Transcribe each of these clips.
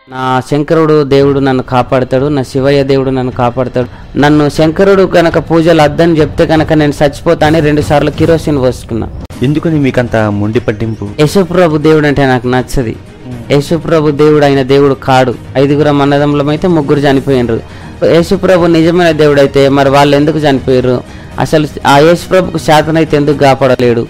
నా శంకరుడు దేవుడు నన్ను కాపాడతాడు, నా శివయ్య దేవుడు నన్ను కాపాడతాడు. నన్ను శంకరుడు కనుక పూజలు అద్దని చెప్తే కనుక నేను చచ్చిపోతానని 2 సార్లు కిరోసిన్ పోసుకున్నా. ఎందుకని మీకంత మొండి పట్టింపు? యేసుప్రభు దేవుడు అంటే నాకు నచ్చది. యేసుప్రభు దేవుడు అయిన దేవుడు కాడు. 5 అన్నదమ్ములం అయితే 3 చనిపోయినరు. యేసుప్రభు నిజమైన దేవుడు అయితే మరి వాళ్ళు ఎందుకు చనిపోయారు? అసలు ఆ యేసుప్రభుకు శాతనైతే ఎందుకు కాపాడలేడు?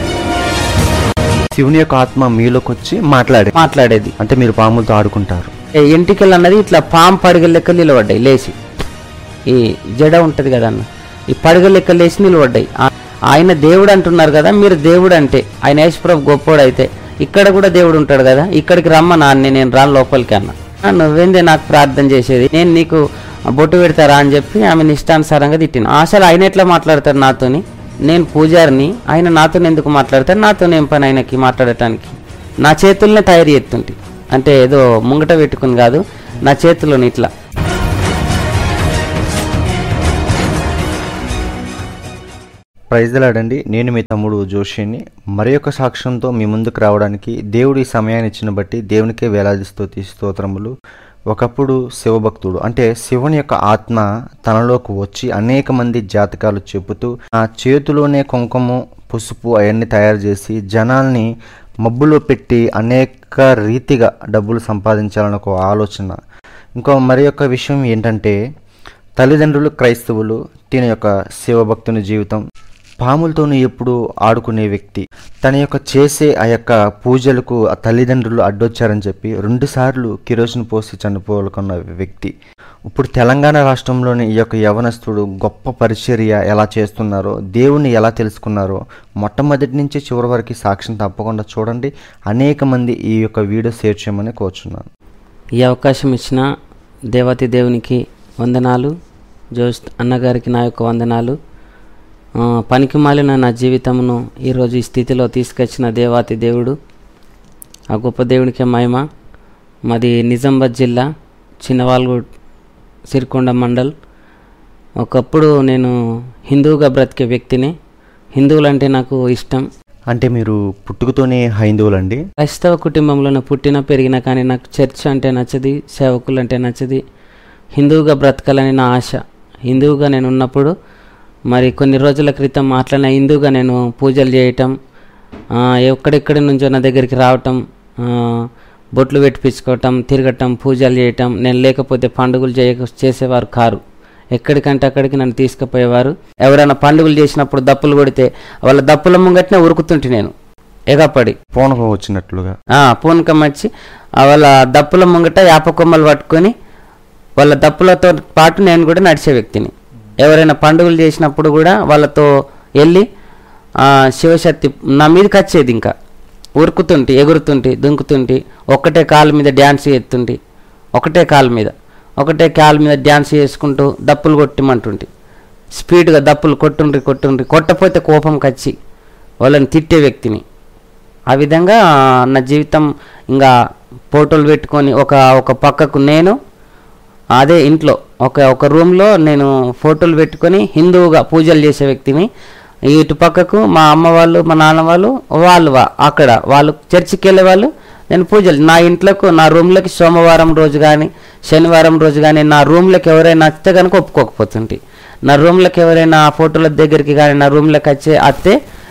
శివుని యొక్క ఆత్మ మీలోకి వచ్చి మాట్లాడేది అంటే మీరు పాములతో ఆడుకుంటారు. ఎంటికలు అన్నది ఇట్లా పాము పడగల లెక్క నిలబడ్డాయి లేచి. ఈ జడ ఉంటది కదా అన్న, ఈ పడగల లెక్క లేచి నిలబడ్డాయి. ఆయన దేవుడు అంటున్నారు కదా, మీరు దేవుడు అంటే ఆయన యేసుప్రభు గొప్పోడు అయితే ఇక్కడ కూడా దేవుడు ఉంటాడు కదా, ఇక్కడికి రమ్మన్నా నేను రాను లోపలికి అన్న. నువ్వేందే నాకు ప్రార్థన చేసేది, నేను నీకు బొట్టు పెడతారా అని చెప్పి ఆమె ఇష్టానుసారంగా తిట్టిన. అసలు ఆయన ఎట్లా మాట్లాడతారు నాతోని? నేను పూజారిని, ఆయన నాతో ఎందుకు మాట్లాడతారు? నాతో ఏం పని ఆయనకి మాట్లాడటానికి? నా చేతుల్నే తయారు చేస్తుంటే, అంటే ఏదో ముంగట పెట్టుకుని కాదు, నా చేతుల్లోని ఇట్లా. ప్రైజ్ ది లార్డ్ అండి. నేను మీ తమ్ముడు జోషిని మరి యొక్క సాక్ష్యంతో మీ ముందుకు రావడానికి దేవుడు ఈ సమయాన్ని ఇచ్చిన బట్టి దేవునికే వేలాది స్తోత్రములు. ఒకప్పుడు శివభక్తుడు అంటే శివుని యొక్క ఆత్మ తనలోకి వచ్చి అనేక మంది జాతకాలు చెబుతూ ఆ చేతిలోనే కుంకుమ పసుపు అవన్నీ తయారు చేసి జనాల్ని మబ్బులో పెట్టి అనేక రీతిగా డబ్బులు సంపాదించాలని ఒక ఆలోచన. ఇంకో మరి యొక్క విషయం ఏంటంటే తల్లిదండ్రులు క్రైస్తవులు, తన యొక్క శివభక్తుని జీవితం పాములతోనూ ఎప్పుడు ఆడుకునే వ్యక్తి. తన యొక్క చేసే ఆ యొక్క పూజలకు ఆ తల్లిదండ్రులు అడ్డొచ్చారని చెప్పి 2 సార్లు కిరోసిన్ పోసి చనిపోవాలనుకున్న వ్యక్తి. ఇప్పుడు తెలంగాణ రాష్ట్రంలోని ఈ యొక్క యవనస్తుడు గొప్ప పరిచర్య ఎలా చేస్తున్నారో, దేవుణ్ణి ఎలా తెలుసుకున్నారో మొట్టమొదటి నుంచి చివరి వరకు సాక్ష్యం తప్పకుండా చూడండి. అనేక మంది ఈ యొక్క వీడియో షేర్ చేయమని కోరుచున్నాను. ఈ అవకాశం ఇచ్చిన దేవతి దేవునికి వందనాలు, జోష్ అన్నగారికి నా యొక్క వందనాలు. పనికి మాలిన నా జీవితమును ఈరోజు ఈ స్థితిలో తీసుకొచ్చిన దేవాతి దేవుడు, ఆ గొప్ప దేవునికే మహిమ. మాది నిజామాబాద్ జిల్లా, చిన్నవాల్గూడ్, సిరికొండ మండల్. ఒకప్పుడు నేను హిందువుగా బ్రతికే వ్యక్తిని. హిందువులంటే నాకు ఇష్టం. అంటే మీరు పుట్టుకతోనే హైందువులండి? క్రైస్తవ కుటుంబంలోనే పుట్టిన పెరిగిన, కానీ నాకు చర్చ్ అంటే నచ్చది, సేవకులు అంటే నచ్చది. హిందువుగా బ్రతకాలని నా ఆశ. హిందువుగా నేను ఉన్నప్పుడు మరి కొన్ని రోజుల క్రితం అట్లనే హిందూగా నేను పూజలు చేయటం, ఎక్కడెక్కడి నుంచో నా దగ్గరికి రావటం, బొట్లు పెట్టించుకోవటం, తిరగటం, పూజలు చేయటం. నేను లేకపోతే పండుగలు చేసేవారు కారు. ఎక్కడికంటే అక్కడికి నన్ను తీసుకుపోయేవారు. ఎవరైనా పండుగలు చేసినప్పుడు దప్పులు కొడితే వాళ్ళ దప్పుల ముంగట్నే ఉరుకుతుంటే నేను ఎగపడి పూనకం వచ్చినట్లుగా పూనకం వచ్చి వాళ్ళ దప్పుల ముంగట యాప కొమ్మలు పట్టుకొని వాళ్ళ దప్పులతో పాటు నేను కూడా నడిచే వ్యక్తిని. ఎవరైనా పండుగలు చేసినప్పుడు కూడా వాళ్ళతో వెళ్ళి శివశక్తి నా మీదకి వచ్చేది. ఇంకా ఉరుకుతుంటే, ఎగురుతుంటే, దుంకుతుంటే, ఒక్కటే కాలు మీద డ్యాన్స్ చేస్తుంటే, ఒకటే కాలు మీద డ్యాన్స్ చేసుకుంటూ దప్పులు కొట్టమంటుంటే, స్పీడ్గా దప్పులు కొట్టుండ్రి కొట్టపోతే కోపం కచ్చి వాళ్ళని తిట్టే వ్యక్తిని. ఆ విధంగా నా జీవితం ఇంకా ఫోటోలు పెట్టుకొని ఒక పక్కకు నేను అదే ఇంట్లో ఒక రూమ్లో నేను ఫోటోలు పెట్టుకొని హిందువుగా పూజలు చేసే వ్యక్తిని. ఇటు పక్కకు మా అమ్మ వాళ్ళు, మా నాన్న వాళ్ళు అక్కడ వాళ్ళు చర్చికి వెళ్ళే వాళ్ళు, నేను పూజలు నా ఇంట్లోకి, నా రూమ్లోకి సోమవారం రోజు కానీ శనివారం రోజు కానీ నా రూమ్లోకి ఎవరైనా వస్తే కనుక ఒప్పుకోకపోతుంటే, నా రూమ్లోకి ఎవరైనా ఆ ఫోటోల దగ్గరికి కానీ నా రూమ్లోకి వచ్చే అత్తే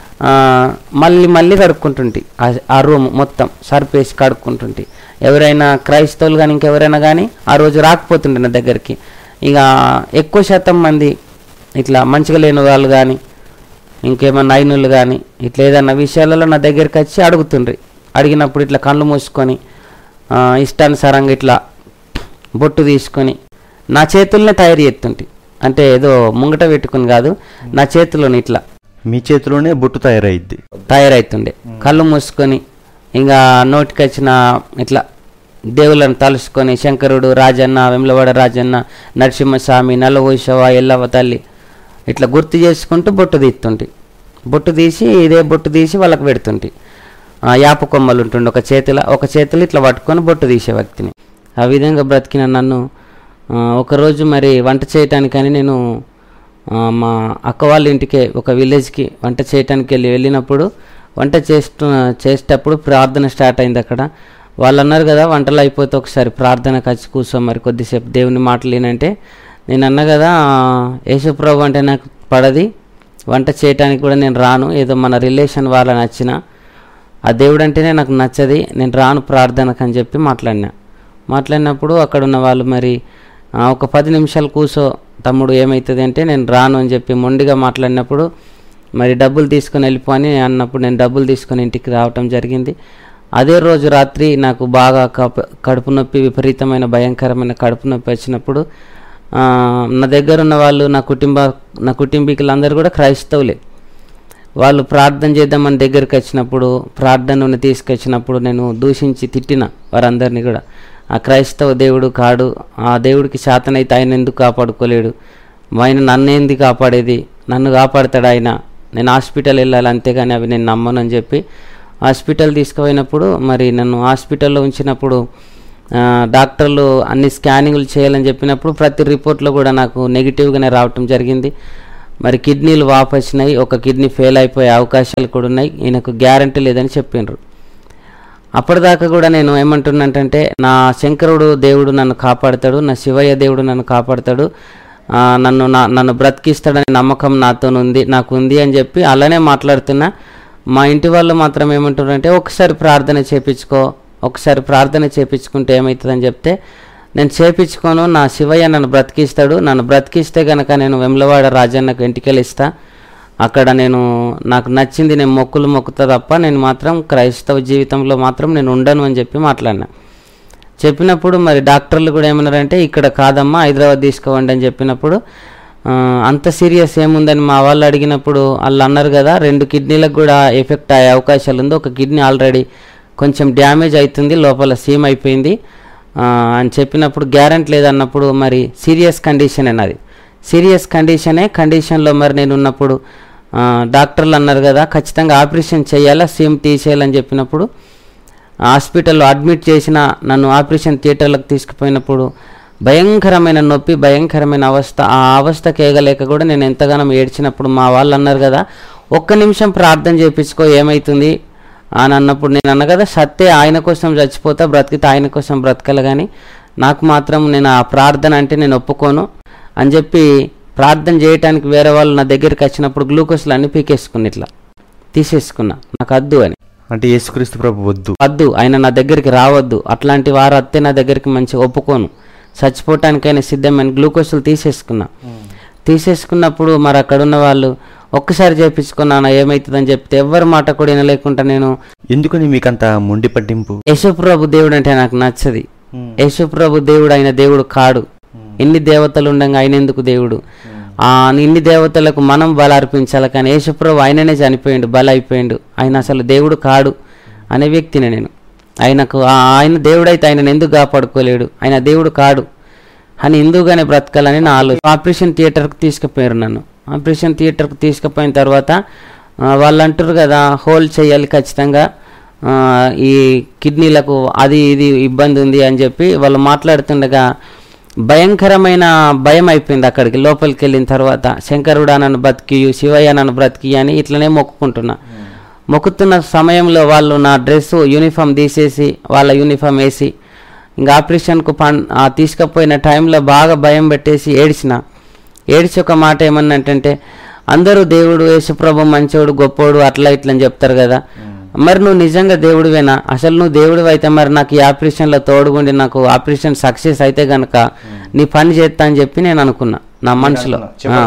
మళ్ళీ కడుక్కుంటుంటే, ఆ రూమ్ మొత్తం సర్పేసి కడుక్కుంటుంటే. ఎవరైనా క్రైస్తవులు కానీ ఇంకెవరైనా కానీ ఆ రోజు రాకపోతుండే నా దగ్గరికి. ఇక ఎక్కువ శాతం మంది ఇట్లా మంచిగా లేని వాళ్ళు కానీ ఇంకేమన్నా అయినోళ్ళు కానీ ఇట్లా ఏదన్నా విషయాలలో నా దగ్గరికి వచ్చి అడుగుతుండ్రి. అడిగినప్పుడు ఇట్లా కళ్ళు మూసుకొని ఇష్టానుసారంగా ఇట్లా బొట్టు తీసుకొని నా చేతుల్నే తయారు చేస్తుంటే, అంటే ఏదో ముంగట పెట్టుకుని కాదు, నా చేతిలోని ఇట్లా. మీ చేతిలోనే బొట్టు తయారైతుండే. కళ్ళు మూసుకొని ఇంకా నోటికి వచ్చిన ఇట్లా దేవుళ్ళని తలుసుకొని శంకరుడు, రాజన్న, వెమ్లవాడ రాజన్న, నరసింహస్వామి, నల్లవోషవ, ఎల్లవ తల్లి ఇట్లా గుర్తు చేసుకుంటూ బొట్టు తీస్తుంటే, బొట్టు తీసి వాళ్ళకి పెడుతుంటే. యాప కొమ్మలు ఉంటుండే ఒక చేతిలో ఇట్లా పట్టుకొని బొట్టు తీసే వ్యక్తిని. ఆ విధంగా బ్రతికిన నన్ను ఒకరోజు మరి వంట చేయటానికని నేను మా అక్క వాళ్ళ ఇంటికే ఒక విలేజ్కి వంట చేయటానికి వెళ్ళినప్పుడు వంట చేసేటప్పుడు ప్రార్థన స్టార్ట్ అయింది. అక్కడ వాళ్ళు అన్నారు కదా వంటలు అయిపోతే ఒకసారి ప్రార్థనకు వచ్చి కూర్చో మరి కొద్దిసేపు దేవుని మాటలు వినంటే నేను అన్నా కదా యేసుప్రభు అంటే నాకు పడది, వంట చేయటానికి కూడా నేను రాను, ఏదో మన రిలేషన్ వాళ్ళ నచ్చిన ఆ దేవుడు అంటేనే నాకు నచ్చది, నేను రాను ప్రార్థనకు అని చెప్పి మాట్లాడినప్పుడు అక్కడ ఉన్న వాళ్ళు మరి ఒక 10 నిమిషాలు కూర్చో తమ్ముడు ఏమవుతుంది అంటే నేను రాను అని చెప్పి మొండిగా మాట్లాడినప్పుడు మరి డబ్బులు తీసుకొని వెళ్ళిపోని అన్నప్పుడు నేను డబ్బులు తీసుకొని ఇంటికి రావటం జరిగింది. అదే రోజు రాత్రి నాకు బాగా కడుపు నొప్పి, విపరీతమైన భయంకరమైన కడుపు నొప్పి వచ్చినప్పుడు నా దగ్గర ఉన్న వాళ్ళు నా కుటుంబీకులందరూ కూడా క్రైస్తవులే. వాళ్ళు ప్రార్థన చేద్దామని దగ్గరికి వచ్చినప్పుడు ప్రార్థనను తీసుకొచ్చినప్పుడు నేను దూషించి తిట్టిన వారందరినీ కూడా. ఆ క్రైస్తవ దేవుడు కాడు, ఆ దేవుడికి శాతనైతే ఆయన ఎందుకు కాపాడుకోలేడు, ఆయన నన్ను ఎందుకు కాపాడేది, నన్ను కాపాడతాడు ఆయన, నేను హాస్పిటల్ వెళ్ళాలి అంతేగాని అవి నేను నమ్మను అని చెప్పి హాస్పిటల్ తీసుకుపోయినప్పుడు మరి నన్ను హాస్పిటల్లో ఉంచినప్పుడు డాక్టర్లు అన్ని స్కానింగ్లు చేయాలని చెప్పినప్పుడు ప్రతి రిపోర్ట్లో కూడా నాకు నెగిటివ్గానే రావటం జరిగింది. మరి కిడ్నీలు వాపు వచ్చినాయి, ఒక కిడ్నీ ఫెయిల్ అయిపోయే అవకాశాలు కూడా ఉన్నాయి, ఈయనకు గ్యారంటీ లేదని చెప్పిండ్రు. అప్పటిదాకా కూడా నేను ఏమంటున్నానంటే నా దేవుడు నన్ను కాపాడుతాడు, నా శివయ్య దేవుడు నన్ను కాపాడుతాడు, నన్ను బ్రతికిస్తాడనే నమ్మకం నాకు ఉంది అని చెప్పి అలానే మాట్లాడుతున్నా. మా ఇంటి వాళ్ళు మాత్రం ఏమంటున్నారంటే ఒకసారి ప్రార్థన చేపించుకుంటే ఏమవుతుందని చెప్తే నేను చేపించుకోను, నా శివయ్య నన్ను బ్రతికిస్తాడు, నన్ను బ్రతికిస్తే కనుక నేను వెమ్లవాడ రాజన్నకు ఎంటికలు ఇస్తా, అక్కడ నాకు నచ్చింది నేను మొక్కుతా తప్ప నేను మాత్రం క్రైస్తవ జీవితంలో మాత్రం నేను ఉండను అని చెప్పి మాట్లాడినా. చెప్పినప్పుడు మరి డాక్టర్లు కూడా ఏమన్నారంటే ఇక్కడ కాదమ్మా హైదరాబాద్ తీసుకోవండి అని చెప్పినప్పుడు అంత సీరియస్ ఏముందని మా వాళ్ళు అడిగినప్పుడు వాళ్ళు అన్నారు కదా 2 కిడ్నీలకు కూడా ఎఫెక్ట్ అయ్యే అవకాశాలు ఉంది, ఒక కిడ్నీ ఆల్రెడీ కొంచెం డ్యామేజ్ అవుతుంది, లోపల సీమ్ అయిపోయింది అని చెప్పినప్పుడు గ్యారెంటీ లేదన్నప్పుడు మరి సీరియస్ కండిషన్ అన్నది. సీరియస్ కండిషన్లో మరి నేను ఉన్నప్పుడు డాక్టర్లు అన్నారు కదా ఖచ్చితంగా ఆపరేషన్ చేయాలా, సీమ్ తీసేయాలని చెప్పినప్పుడు హాస్పిటల్లో అడ్మిట్ చేసిన నన్ను ఆపరేషన్ థియేటర్లకు తీసుకుపోయినప్పుడు భయంకరమైన నొప్పి, భయంకరమైన అవస్థ, ఆ అవస్థకి ఏగలేక కూడా నేను ఎంతగానో ఏడ్చినప్పుడు మా వాళ్ళు అన్నారు కదా 1 నిమిషం ప్రార్థన చేయించుకో ఏమవుతుంది అని అన్నప్పుడు నేను అన్నా కదా సత్తే ఆయన కోసం చచ్చిపోతా, బ్రతికితే ఆయన కోసం బ్రతకాలి, కానీ నాకు మాత్రం నేను ఆ ప్రార్థన అంటే నేను ఒప్పుకోను అని చెప్పి ప్రార్థన చేయడానికి వేరే వాళ్ళు నా దగ్గరికి వచ్చినప్పుడు గ్లూకోజ్లు అన్ని పీకేసుకుని ఇట్లా తీసేసుకున్నా, నాకు వద్దు అని. అంటే యేసుక్రీస్తు ప్రభు వద్దు, ఆయన నా దగ్గరికి రావద్దు, అట్లాంటి వారు అత్తే నా దగ్గరికి మంచిగా ఒప్పుకోను, చచ్చిపోవటానికైనా సిద్ధమైన గ్లూకోజ్లు తీసేసుకున్నప్పుడు మరి అక్కడ ఉన్న వాళ్ళు ఒక్కసారి చేయించుకున్నాను ఏమవుతుందని చెప్తే ఎవరి మాట కూడా వినలేకుండా నేను ఎందుకని మీకంత మొండి పట్టింపు? యేసుప్రభు దేవుడు అంటే నాకు నచ్చది. యేసుప్రభు దేవుడు ఆయన దేవుడు కాడు, ఎన్ని దేవతలు ఉండగా ఆయన ఎందుకు దేవుడు? ఇన్ని దేవతలకు మనం బల అర్పించాలి, కానీ యేసుప్రభు ఆయననే చనిపోయిండు, బల అయిపోయిండు, ఆయన అసలు దేవుడు కాడు అనే వ్యక్తిని నేను. ఆయన దేవుడైతే ఆయనను ఎందుకు కాపాడుకోలేడు, ఆయన దేవుడు కాడు అని ఎందుకుగానే బ్రతకాలని నా ఆలోచన. ఆపరేషన్ థియేటర్కి తీసుకుపోయారు నన్ను. ఆపరేషన్ థియేటర్కి తీసుకుపోయిన తర్వాత వాళ్ళు అంటారు కదా హోల్ చేయాలి ఖచ్చితంగా, ఈ కిడ్నీలకు అది ఇది ఇబ్బంది ఉంది అని చెప్పి వాళ్ళు మాట్లాడుతుండగా భయంకరమైన భయం అయిపోయింది. అక్కడికి లోపలికి వెళ్ళిన తర్వాత శంకరుడా నన్ను బ్రతికియు, శివయ్య నన్ను బ్రతికి అని ఇట్లనే మొక్కుతున్న సమయంలో వాళ్ళు నా యూనిఫామ్ తీసేసి వాళ్ళ యూనిఫామ్ వేసి ఇంకా ఆపరేషన్కు తీసుకుపోయిన టైంలో బాగా భయం పెట్టేసి ఏడ్చి ఒక మాట ఏమన్నంటే అందరూ దేవుడు యేసుప్రభు మంచోడు గొప్పోడు అట్లా ఇట్లా అని చెప్తారు కదా, మరి నువ్వు నిజంగా దేవుడివేనా? అసలు నువ్వు దేవుడు అయితే మరి నాకు ఈ ఆపరేషన్లో తోడుగుండి నాకు ఆపరేషన్ సక్సెస్ అయితే కనుక నీ పని చేస్తా అని చెప్పి నేను అనుకున్నా నా మనసులో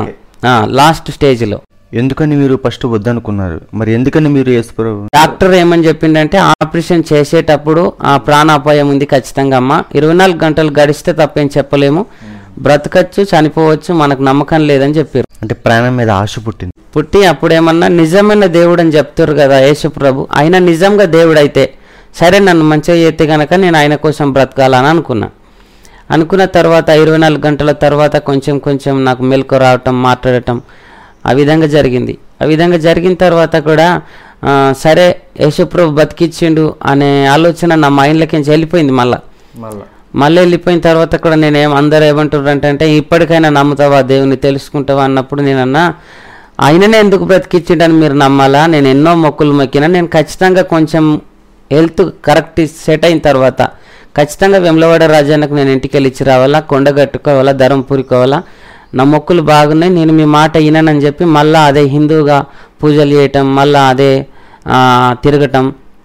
లాస్ట్ స్టేజ్లో. ఎందుకని మీరు ఫస్ట్ వద్దనుకున్నారు? మరి ఎందుకని మీరు యేసుప్రభు? డాక్టర్ ఏమని చెప్పిండంటే ఆపరేషన్ చేసేటప్పుడు ఆ ప్రాణాపాయం ఉంది ఖచ్చితంగా అమ్మ, 24 గంటలు గడిస్తే తప్పేం చెప్పలేము, బ్రతకచ్చు చనిపోవచ్చు, మనకు నమ్మకం లేదని చెప్పారు. అంటే ప్రాణం మీద ఆశ పుట్టి అప్పుడేమన్నా నిజమైన దేవుడు అని చెప్తారు కదా యేసుప్రభు, ఆయన నిజంగా దేవుడైతే సరే నన్ను మంచిగా చేస్తే కనుక నేను ఆయన కోసం బ్రతకాలని అనుకున్న తర్వాత 24 గంటల తర్వాత కొంచెం నాకు మెలకు రావటం, మాట్లాడటం ఆ విధంగా జరిగింది. ఆ విధంగా జరిగిన తర్వాత కూడా సరే యేసుప్రభు బతికిచ్చిండు అనే ఆలోచన నా మైండ్లోకి వెళ్ళిపోయింది. మళ్ళీ వెళ్ళిపోయిన తర్వాత కూడా అందరూ ఏమంటారు అంటే ఇప్పటికైనా నమ్ముతావా దేవుని తెలుసుకుంటావా అన్నప్పుడు నేనన్నా ఆయననే ఎందుకు బ్రతికిచ్చిండని మీరు నమ్మాలా, నేను ఎన్నో మొక్కులు మొక్కినా, నేను ఖచ్చితంగా కొంచెం హెల్త్ కరెక్ట్ సెట్ అయిన తర్వాత ఖచ్చితంగా వేములవాడ రాజన్నకు నేను ఇంటికి వెళ్ళి ఇచ్చి రావాలా, కొండగట్టుకోవాలా, ధర్మపురికోవాలా, నా మొక్కులు బాగున్నాయి, నేను మీ మాట వినని చెప్పి మళ్ళీ అదే హిందూగా పూజలు చేయటం, మళ్ళీ అదే తిరగటం,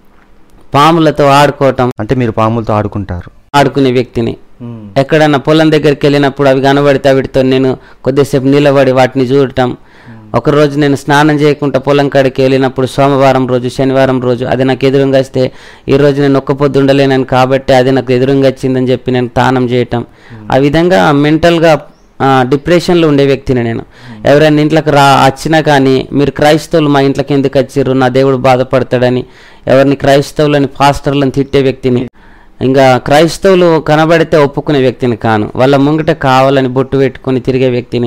పాములతో ఆడుకోవటం. అంటే మీరు పాములతో ఆడుకుంటారు? ఆడుకునే వ్యక్తిని. ఎక్కడన్నా పొలం దగ్గరికి వెళ్ళినప్పుడు అవి కనబడితే వీటితో నేను కొద్దిసేపు నిలబడి వాటిని చూడటం. ఒకరోజు నేను స్నానం చేయకుండా పొలం కాడికి వెళ్ళినప్పుడు సోమవారం రోజు, శనివారం రోజు అది నాకు ఎదురుగా వస్తే ఈరోజు నేను ఒక్క పొద్దు ఉండలేనని కాబట్టి అది నాకు ఎదురుగా వచ్చిందని చెప్పి నేను దానం చేయటం. ఆ విధంగా మెంటల్గా డిప్రెషన్లో ఉండే వ్యక్తిని నేను. ఎవరైనా ఇంట్లోకి వచ్చినా కానీ మీరు క్రైస్తవులు మా ఇంట్లోకి ఎందుకు వచ్చిర్రు, నా దేవుడు బాధపడతాడని ఎవరిని క్రైస్తవులని పాస్టర్లను తిట్టే వ్యక్తిని. ఇంకా క్రైస్తవులు కనబడితే ఒప్పుకునే వ్యక్తిని కాను, వాళ్ళ ముంగట కావాలని బొట్టు పెట్టుకొని తిరిగే వ్యక్తిని.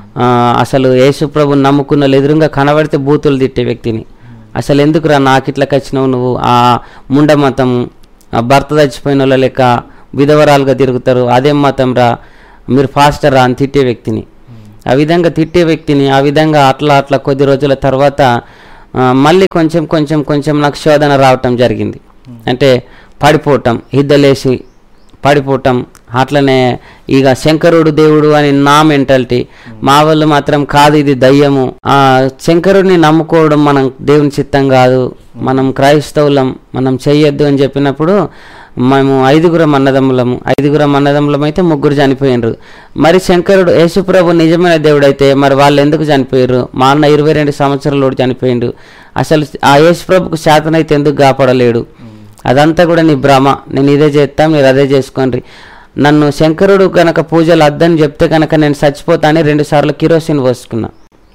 అసలు యేసుప్రభుని నమ్ముకున్న ఎదురుగా కనబడితే బూతులు తిట్టే వ్యక్తిని. అసలు ఎందుకురా నాకు ఇట్లకి వచ్చినావు నువ్వు, ఆ ముండ మతం, భర్త చచ్చిపోయిన వాళ్ళ లెక్క విధవరాలుగా తిరుగుతారు, అదేం మతం రా, మీరు ఫాస్టర్ రా అని తిట్టే వ్యక్తిని. ఆ విధంగా తిట్టే వ్యక్తిని. ఆ విధంగా అట్లా కొద్ది రోజుల తర్వాత మళ్ళీ కొంచెం నాకు శోధన రావటం జరిగింది. అంటే పడిపోవటం, హిద్దలేసి పడిపోవటం. అట్లనే ఇక శంకరుడు దేవుడు అని నా మెంటాలిటీ. మా వాళ్ళు మాత్రం కాదు ఇది దయ్యము, శంకరుడిని నమ్ముకోవడం మనం దేవుని చిత్తం కాదు, మనం క్రైస్తవులం, మనం చెయ్యొద్దు అని చెప్పినప్పుడు మేము 5 అన్నదమ్ములం అయితే 3 చనిపోయినరు. మరి శంకరుడు యేసుప్రభు నిజమైన దేవుడు అయితే మరి వాళ్ళు ఎందుకు చనిపోయారు? మా అన్న 22 సంవత్సరాలు చనిపోయిండు. అసలు ఆ యేసుప్రభుకు శాతనైతే ఎందుకు కాపాడలేడు? అదంతా కూడా నీ భ్రమ, నేను ఇదే చేస్తాం, మీరు అదే చేసుకోండి. నన్ను శంకరుడు కనుక పూజలు అద్దని చెప్తే కనుక నేను చచ్చిపోతానే 2 సార్లు కిరోసిన్ పోసుకున్నా.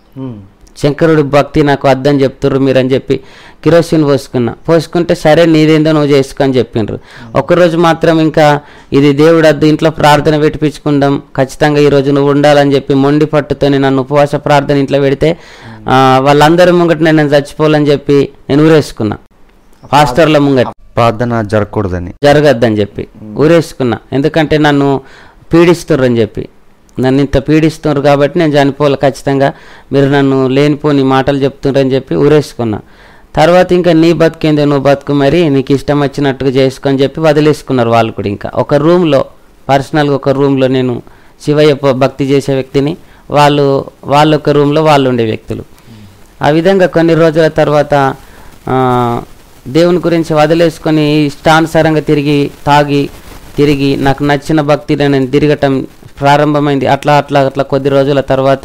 శంకరుడు భక్తి నాకు అద్దని చెప్తుర్రు మీరని చెప్పి కిరోసిన్ పోసుకుంటే సరే నీదేందో నువ్వు చేసుకో అని చెప్పిండ్రు. ఒకరోజు మాత్రం ఇంకా ఇది దేవుడు అద్దు, ఇంట్లో ప్రార్థన పెట్టించుకుందాం, ఖచ్చితంగా ఈరోజు నువ్వు ఉండాలని చెప్పి మొండి పట్టుతోని నన్ను ఉపవాస ప్రార్థన ఇంట్లో పెడితే వాళ్ళందరి ముంగట నేను చచ్చిపోవాలని చెప్పి నేను ఊరేసుకున్నా. పాస్టర్ల ముంగట ప్రార్థన జరగద్దని చెప్పి ఊరేసుకున్నా. ఎందుకంటే నన్ను పీడిస్తుర్రని చెప్పి, నన్ను ఇంత పీడిస్తున్నారు కాబట్టి నేను చనిపోవాలి ఖచ్చితంగా, మీరు నన్ను లేనిపోని మాటలు చెప్తున్నారని చెప్పి ఊరేసుకున్నా. తర్వాత ఇంకా నీ బతికేందో నువ్వు బతుకు, మరి నీకు ఇష్టం వచ్చినట్టుగా చేసుకొని చెప్పి వదిలేసుకున్నారు వాళ్ళు కూడా. ఇంకా ఒక రూమ్లో పర్సనల్గా ఒక రూమ్లో నేను శివయ్య భక్తి చేసే వ్యక్తిని, వాళ్ళు ఒక రూమ్లో వాళ్ళు ఉండే వ్యక్తులు. ఆ విధంగా కొన్ని రోజుల తర్వాత దేవుని గురించి వదిలేసుకొని ఇష్టానుసారంగా తిరిగి నాకు నచ్చిన భక్తిని నేను తిరగటం ప్రారంభమైంది. అట్లా కొద్ది రోజుల తర్వాత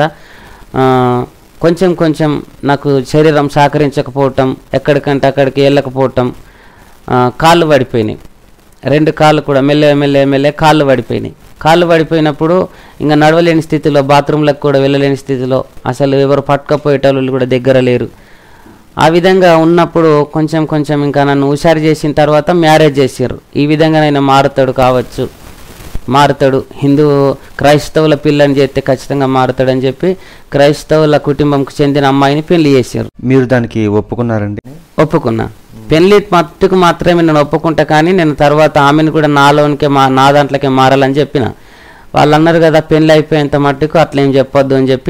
కొంచెం నాకు శరీరం సహకరించకపోవటం, ఎక్కడికంటే అక్కడికి వెళ్ళకపోవటం, కాళ్ళు పడిపోయినాయి. 2 కాళ్ళు కూడా మెల్లె కాళ్ళు పడిపోయినాయి. కాళ్ళు పడిపోయినప్పుడు ఇంకా నడవలేని స్థితిలో, బాత్రూంలకు కూడా వెళ్ళలేని స్థితిలో, అసలు ఎవరు పట్టుకపోయేటోళ్ళు కూడా దగ్గర లేరు. ఆ విధంగా ఉన్నప్పుడు కొంచెం ఇంకా నన్ను హుషారు చేసిన తర్వాత మ్యారేజ్ చేశారు. ఈ విధంగా నేను మారుతాడు హిందూ క్రైస్తవుల పిల్లని చేస్తే ఖచ్చితంగా మారుతాడని చెప్పి క్రైస్తవుల కుటుంబంకు చెందిన అమ్మాయిని పెళ్లి చేశారు. మీరు దానికి ఒప్పుకున్నారండి? ఒప్పుకున్నా. పెళ్లి మట్టుకు మాత్రమే నేను ఒప్పుకుంటా, కానీ నేను తర్వాత ఆమెను కూడా నా దాంట్లోకే మారాలని చెప్పిన. వాళ్ళు అన్నారు కదా పెళ్లి అయిపోయేంత మట్టుకు అట్లేం చెప్పొద్దు అని చెప్పి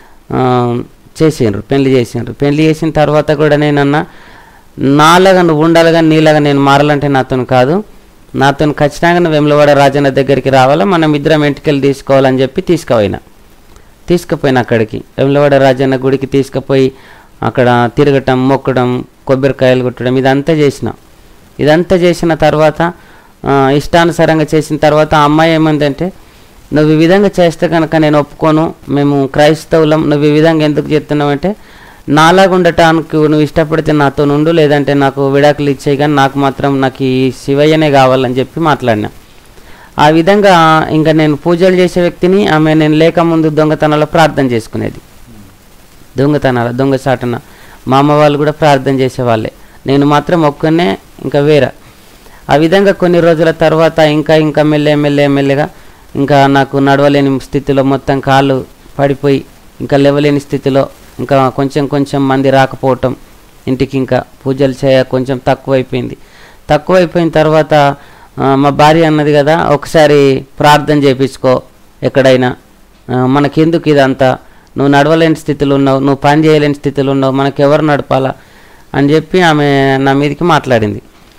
పెళ్లి చేసిండ్రు. పెళ్లి చేసిన తర్వాత కూడా నేనన్నా నాలాగా నువ్వు ఉండాలి కానీ నీలాగా నేను మారాలంటే నాతో కాదు, నాతో ఖచ్చితంగా నువ్వు వేములవాడ రాజన్న దగ్గరికి రావాలా, మనం ఇద్దరం ఇంటికెళ్ళి తీసుకోవాలని చెప్పి తీసుకుపోయిన అక్కడికి వేములవాడ రాజన్న గుడికి తీసుకుపోయి అక్కడ తిరగటం, మొక్కడం, కొబ్బరికాయలు కొట్టడం ఇదంతా చేసిన తర్వాత ఇష్టానుసారంగా చేసిన తర్వాత ఆ అమ్మాయి ఏమందంటే, నువ్వు ఈ విధంగా చేస్తే కనుక నేను ఒప్పుకోను, మేము క్రైస్తవులం, నువ్వు ఈ విధంగా ఎందుకు చెప్తున్నావు అంటే, నాలాగా ఉండటానికి నువ్వు ఇష్టపడితే నాతో ఉండు, లేదంటే నాకు విడాకులు ఇచ్చేయి, కానీ నాకు ఈ శివయ్యనే కావాలని చెప్పి మాట్లాడినా. ఆ విధంగా ఇంకా నేను పూజలు చేసే వ్యక్తిని, ఆమె నేను లేకముందు దొంగతనాల్లో ప్రార్థన చేసుకునేది. దొంగసాటన మా అమ్మ వాళ్ళు కూడా ప్రార్థన చేసేవాళ్ళే, నేను మాత్రం ఒక్కనే ఇంకా వేరే. ఆ విధంగా కొన్ని రోజుల తర్వాత ఇంకా మెల్లగా ఇంకా నాకు నడవలేని స్థితిలో, మొత్తం కాళ్ళు పడిపోయి ఇంకా లేవలేని స్థితిలో, ఇంకా కొంచెం మంది రాకపోవటం ఇంటికి, ఇంకా పూజలు కొంచెం తక్కువైపోయిన తర్వాత మా భార్య అన్నది కదా, ఒకసారి ప్రార్థన చేయించుకో ఎక్కడైనా, మనకెందుకు ఇదంతా, నువ్వు నడవలేని స్థితిలో ఉన్నావు, నువ్వు పని చేయలేని స్థితిలో ఉన్నావు, మనకెవరు నడపాలా అని చెప్పి ఆమె నా మీదకి మాట్లాడింది.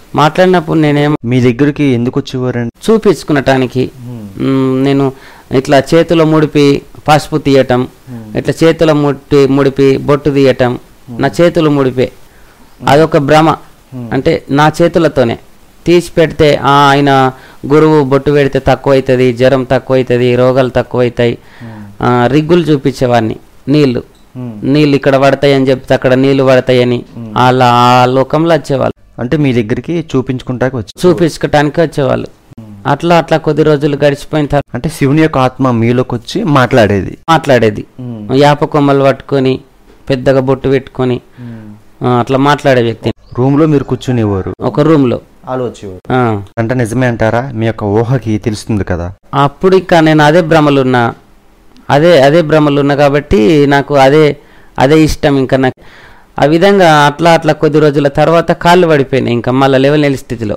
మాట్లాడినప్పుడు నేనేం మీ దగ్గరికి ఎందుకు వచ్చేవారండి? చూపించుకునటానికి నేను ఇట్లా చేతిలో ముడిపి పసుపు తీయటం, ఇట్లా చేతిలో ముడిపి బొట్టు తీయటం, నా చేతులు ముడిపే అదొక భ్రమ. అంటే నా చేతులతోనే తీసి పెడితే ఆయన గురువు బొట్టు పెడితే తక్కువ అవుతుంది, జ్వరం తక్కువ అవుతుంది, రోగాలు తక్కువ అవుతాయి. రిగ్గులు చూపించేవాడిని, నీళ్ళు ఇక్కడ పడతాయి అని చెప్తే అక్కడ నీళ్లు పడతాయని అలా ఆ లోకంలో వచ్చేవాళ్ళు. అంటే మీ దగ్గరికి చూపించుకోవటానికి వచ్చేవాళ్ళు. అట్లా అట్లా కొద్ది రోజులు గడిచిపోయిన తర్వాత అంటే శివుని యొక్క ఆత్మ మీలోకి వచ్చి మాట్లాడేది యాప కొమ్మలు పట్టుకొని పెద్దగా బొట్టు పెట్టుకొని అట్లా మాట్లాడే వ్యక్తి. రూమ్ లో మీరు కూర్చునేవారు, ఒక రూమ్ లో ఆలోచించేవారు. అంటే నిజమే అంటారా? మీ యొక్క ఊహకి తెలుస్తుంది కదా. అప్పుడు ఇంకా నేను అదే భ్రమలున్నా కాబట్టి నాకు అదే ఇష్టం. ఇంకా నాకు ఆ విధంగా అట్లా అట్లా కొద్ది రోజుల తర్వాత కాళ్ళు పడిపోయినాయి. ఇంకా మళ్ళీ లెవెల్ నెల స్థితిలో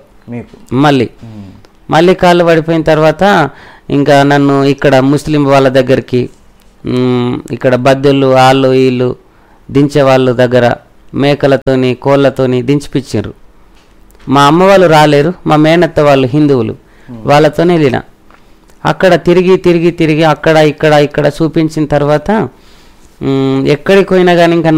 మళ్ళీ కాళ్ళు పడిపోయిన తర్వాత ఇంకా నన్ను ఇక్కడ ముస్లిం వాళ్ళ దగ్గరికి, ఇక్కడ బద్దెళ్ళు వాళ్ళు వీళ్ళు దించే వాళ్ళ దగ్గర మేకలతోని కోళ్ళతోని దించిపిచ్చారు. మా అమ్మ వాళ్ళు రాలేరు, మా మేనత్త వాళ్ళు హిందువులు, వాళ్ళతోనే వెళ్ళిన. అక్కడ తిరిగి అక్కడ ఇక్కడ చూపించిన తర్వాత ఎక్కడికి పోయినా కానీ ఇంకా